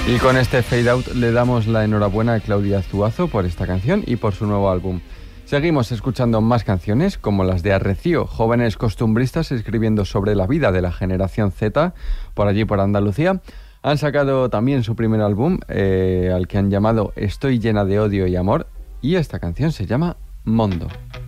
Y con este Fade Out le damos la enhorabuena a Claudia Zuazo por esta canción y por su nuevo álbum. Seguimos escuchando más canciones como las de Arrecio, jóvenes costumbristas escribiendo sobre la vida de la generación Z por allí por Andalucía. Han sacado también su primer álbum al que han llamado Estoy llena de odio y amor, y esta canción se llama Mondo.